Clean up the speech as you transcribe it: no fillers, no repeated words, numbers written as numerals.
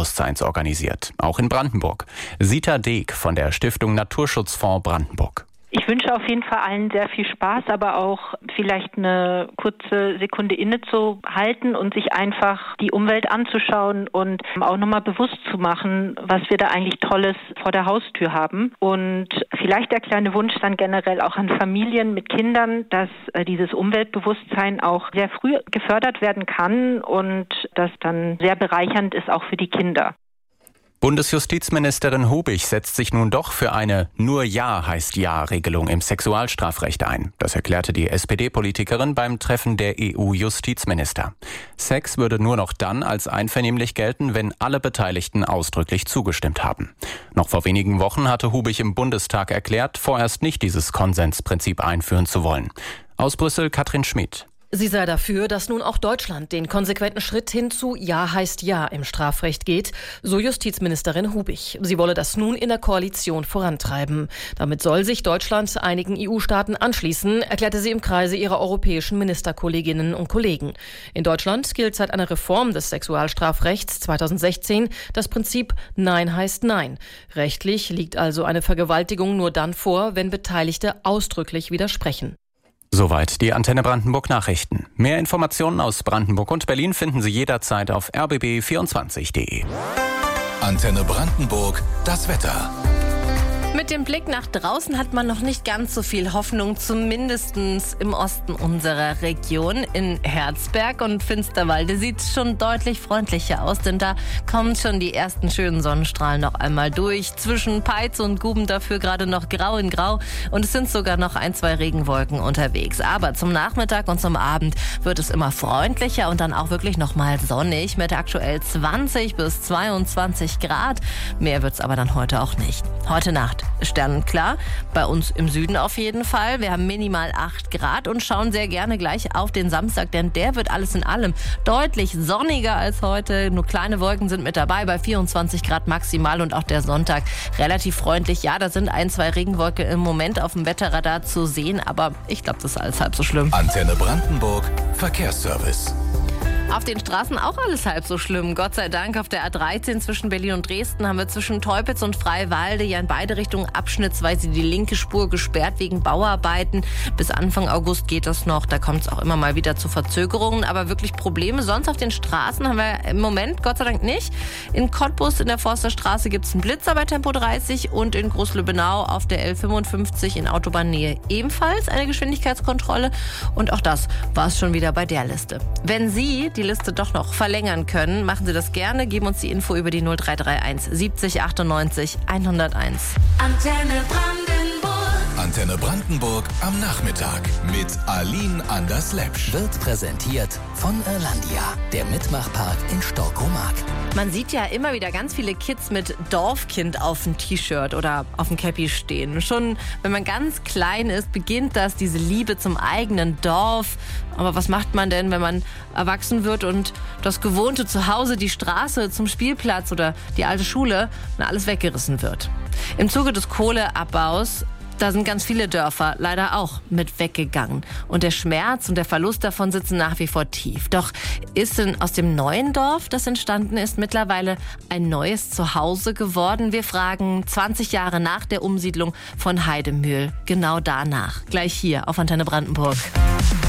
Umweltbewusstseins organisiert, auch in Brandenburg. Sita Deek von der Stiftung Naturschutzfonds Brandenburg. Ich wünsche auf jeden Fall allen sehr viel Spaß, aber auch vielleicht eine kurze Sekunde innezuhalten und sich einfach die Umwelt anzuschauen und auch nochmal bewusst zu machen, was wir da eigentlich Tolles vor der Haustür haben. Und vielleicht der kleine Wunsch dann generell auch an Familien mit Kindern, dass dieses Umweltbewusstsein auch sehr früh gefördert werden kann und das dann sehr bereichernd ist auch für die Kinder. Bundesjustizministerin Hubig setzt sich nun doch für eine Nur Ja heißt Ja-Regelung im Sexualstrafrecht ein. Das erklärte die SPD-Politikerin beim Treffen der EU-Justizminister. Sex würde nur noch dann als einvernehmlich gelten, wenn alle Beteiligten ausdrücklich zugestimmt haben. Noch vor wenigen Wochen hatte Hubig im Bundestag erklärt, vorerst nicht dieses Konsensprinzip einführen zu wollen. Aus Brüssel Katrin Schmid. Sie sei dafür, dass nun auch Deutschland den konsequenten Schritt hin zu Ja heißt Ja im Strafrecht geht, so Justizministerin Hubig. Sie wolle das nun in der Koalition vorantreiben. Damit soll sich Deutschland einigen EU-Staaten anschließen, erklärte sie im Kreise ihrer europäischen Ministerkolleginnen und Kollegen. In Deutschland gilt seit einer Reform des Sexualstrafrechts 2016 das Prinzip Nein heißt Nein. Rechtlich liegt also eine Vergewaltigung nur dann vor, wenn Beteiligte ausdrücklich widersprechen. Soweit die Antenne Brandenburg Nachrichten. Mehr Informationen aus Brandenburg und Berlin finden Sie jederzeit auf rbb24.de. Antenne Brandenburg, das Wetter. Mit dem Blick nach draußen hat man noch nicht ganz so viel Hoffnung, zumindest im Osten unserer Region. In Herzberg und Finsterwalde sieht es schon deutlich freundlicher aus, denn da kommen schon die ersten schönen Sonnenstrahlen noch einmal durch. Zwischen Peitz und Guben dafür gerade noch grau in grau und es sind sogar noch 1-2 Regenwolken unterwegs. Aber zum Nachmittag und zum Abend wird es immer freundlicher und dann auch wirklich nochmal sonnig mit aktuell 20 bis 22 Grad. Mehr wird es aber dann heute auch nicht. Heute Nacht sternenklar, bei uns im Süden auf jeden Fall. Wir haben minimal 8 Grad und schauen sehr gerne gleich auf den Samstag, denn der wird alles in allem deutlich sonniger als heute. Nur kleine Wolken sind mit dabei bei 24 Grad maximal und auch der Sonntag relativ freundlich. Ja, da sind 1-2 Regenwolken im Moment auf dem Wetterradar zu sehen, aber ich glaube, das ist alles halb so schlimm. Antenne Brandenburg, Verkehrsservice. Auf den Straßen auch alles halb so schlimm. Gott sei Dank auf der A13 zwischen Berlin und Dresden haben wir zwischen Teupitz und Freiwalde ja in beide Richtungen abschnittsweise die linke Spur gesperrt wegen Bauarbeiten. Bis Anfang August geht das noch. Da kommt es auch immer mal wieder zu Verzögerungen. Aber wirklich Probleme sonst auf den Straßen haben wir im Moment Gott sei Dank nicht. In Cottbus in der Forsterstraße gibt es einen Blitzer bei Tempo 30 und in Großlübbenau auf der L55 in Autobahnnähe ebenfalls eine Geschwindigkeitskontrolle. Und auch das war es schon wieder bei der Liste. Wenn Sie die Liste doch noch verlängern können, machen Sie das gerne. Geben uns die Info über die 0331 70 98 101. Antenne Brandenburg. Antenne Brandenburg am Nachmittag mit Aline Anders-Lepsch. Wird präsentiert von Irlandia, der Mitmachpark in Storkomark. Man sieht ja immer wieder ganz viele Kids mit Dorfkind auf dem T-Shirt oder auf dem Cappy stehen. Schon wenn man ganz klein ist, beginnt das, diese Liebe zum eigenen Dorf. Aber was macht man denn, wenn man erwachsen wird und das gewohnte Zuhause, die Straße zum Spielplatz oder die alte Schule, alles weggerissen wird? Im Zuge des Kohleabbaus da sind ganz viele Dörfer leider auch mit weggegangen. Und der Schmerz und der Verlust davon sitzen nach wie vor tief. Doch ist denn aus dem neuen Dorf, das entstanden ist, mittlerweile ein neues Zuhause geworden? Wir fragen 20 Jahre nach der Umsiedlung von Heidemühl genau danach. Gleich hier auf Antenne Brandenburg.